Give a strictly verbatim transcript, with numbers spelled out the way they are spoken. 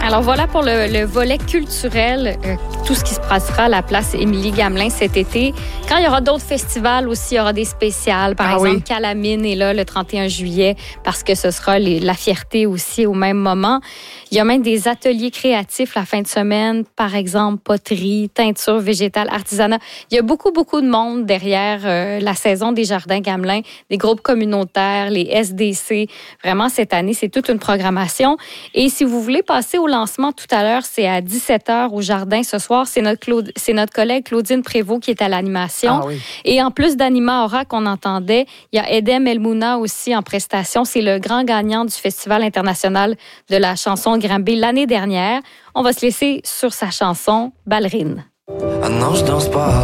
Alors voilà pour le, le volet culturel, euh, tout ce qui se passera à la place Émilie-Gamelin cet été. Quand il y aura d'autres festivals aussi, il y aura des spéciales. Par ah exemple, oui. Calamine est là le trente et un juillet parce que ce sera les, la fierté aussi au même moment. Il y a même des ateliers créatifs la fin de semaine, par exemple poterie, teinture végétale, artisanat. Il y a beaucoup, beaucoup de monde derrière euh, la saison des Jardins Gamelin, des groupes communautaires, les S D C. Vraiment, cette année, c'est toute une programmation. Et si vous voulez passer au lancement tout à l'heure, c'est à dix-sept heures au Jardin ce soir. C'est notre, Claude, c'est notre collègue Claudine Prévost qui est à l'animation. Ah oui. Et en plus d'Anima Aura qu'on entendait, il y a Edem Elmouna aussi en prestation. C'est le grand gagnant du Festival international de la chanson Granby l'année dernière. On va se laisser sur sa chanson « Ballerine ». Ah non, je danse pas.